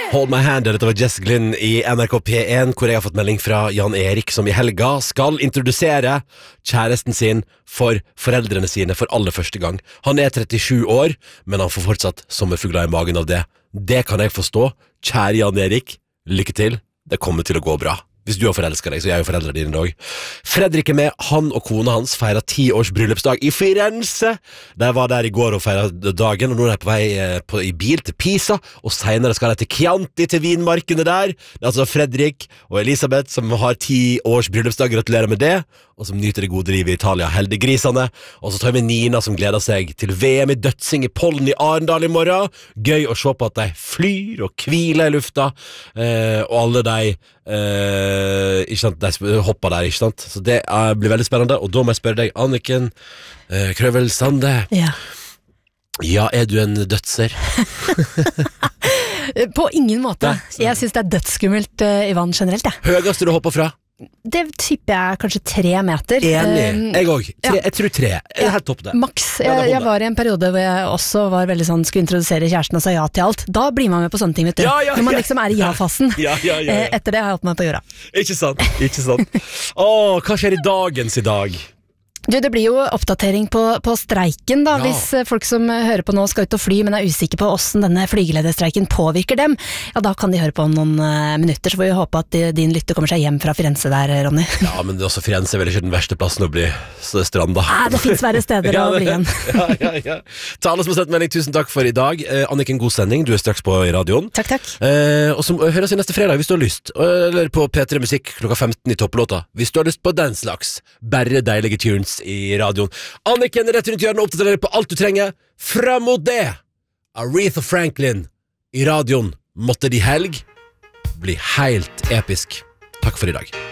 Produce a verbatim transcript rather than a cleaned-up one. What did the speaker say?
Hold My Hand, dette var Jess Glynn I N R K P én, hvor jeg har fått melding fra Jan Erik, som I helga skal introdusere kjæresten sin for foreldrene sine for aller første gang. Han er trettisju år, men han får fortsatt sommerfugler I magen av det. Det kan jeg forstå. Kjære Jan Erik, lykke til. Det kommer til å gå bra. Hvis du har forelsket deg, så er jeg jo foreldre dine I dag. Fredrik er med, han og kona hans feirer ti års bryllupsdag I Firenze. De var der I går og feiret dagen, og nå er de på vei på, I bil til Pisa, og senere skal de til Chianti, til vinmarkene der. Det er altså Fredrik og Elisabeth som har ti års bryllupsdag, gratulerer med det, og som nyter det gode livet I Italia, heldiggrisene. Og så tar vi Nina som gleder seg til VM I dødsing I Pollen I Arendal I morgen. Gøy å se på at de flyr og hviler I lufta, eh, og alle de Uh, ikke sant, de hopper der, ikke sant. Så det uh, blir veldig spennende. Og da må jeg spørre deg, Anniken uh, Krøvel Sande. Ja. Ja, er du en dødser? På ingen måte. Jeg synes det er dødsskummelt uh, I vann generelt, ja. Høyest du hopper fra? Det tipper jeg kanskje tre meter. Enig, um, jeg også. Tre, ja. Jeg tror tre. Jeg er helt topp det. Maks. Jeg, jeg var I en periode hvor jeg også var veldig sånn, skulle introdusere kjæresten og sa ja til alt. Da blir man med på sånne ting, vet du. Ja, ja, Når man ja. liksom er I ja-fasen. Ja, ja, ja, ja. Etter det har jeg hatt meg på jorda. Ikke sant, ikke sant. Åh, hva skjer I dagens I dag? Du, det blir jo oppdatering på, på streiken da, Ja. hvis folk som hører på nå skal ut og fly, men er usikre på hvordan denne flygelederstreiken påvirker dem, ja da kan de høre på om noen uh, minutter, så får vi håpe at de, din lytter kommer seg hjem fra Firenze der, Ronny. Ja, men det er også Firenze er vel ikke den verste plassen å bli stranda. Nei, det finnes verre steder ja, å bli igjen. ja, ja, ja. Til alle som har sett melding, tusen takk for I dag. eh, Anniken, god sending, du er straks på I radioen. Takk, takk. Eh, og så høres vi neste fredag hvis du har lyst, eller på P tre Musikk klokka femten I topplåta, hvis du har lyst på den slags bare deilige tunes I radioen. Anniken, rett rundt hjørnet, oppdaterer deg på alt du trenger. Frem mot det, Aretha Franklin I radioen. Måtte de helg bli helt episk. Takk for I dag.